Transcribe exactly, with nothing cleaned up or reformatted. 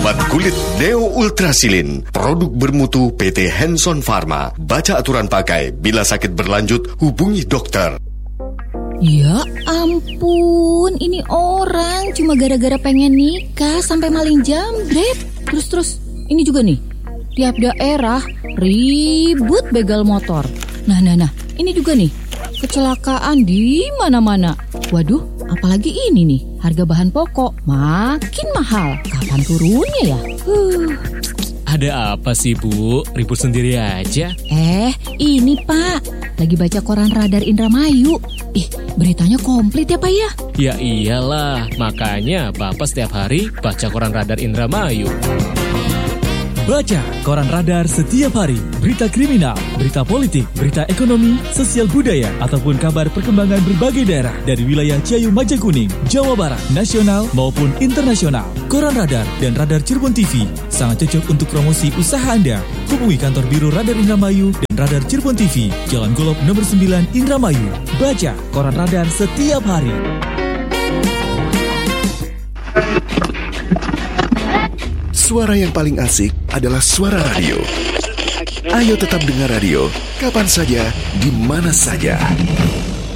Obat kulit Neo Ultrasilin, produk bermutu P T Hanson Pharma. Baca aturan pakai. Bila sakit berlanjut, hubungi dokter. Ya ampun, ini orang cuma gara-gara pengen nikah sampai maling jambret. Terus-terus, ini juga nih, tiap daerah ribut begal motor. Nah, nah, nah, ini juga nih, kecelakaan di mana-mana. Waduh, apalagi ini nih, harga bahan pokok makin mahal. Kapan turunnya ya? Huh. Ada apa sih, Bu? Ribut sendiri aja. Eh, ini Pak, lagi baca koran Radar Indramayu. Ih, beritanya komplit ya Pak ya? Ya iyalah, makanya Bapak setiap hari baca koran Radar Indramayu. Baca koran Radar setiap hari. Berita kriminal, berita politik, berita ekonomi, sosial budaya, ataupun kabar perkembangan berbagai daerah dari wilayah Ciayu Majakuning, Jawa Barat, nasional maupun internasional. Koran Radar dan Radar Cirebon T V sangat cocok untuk promosi usaha Anda. Hubungi kantor Biro Radar Indramayu dan Radar Cirebon T V, Jalan Golop nomor sembilan Indramayu. Baca koran Radar setiap hari. Suara yang paling asik adalah suara radio. Ayo tetap dengar radio, kapan saja, di mana saja.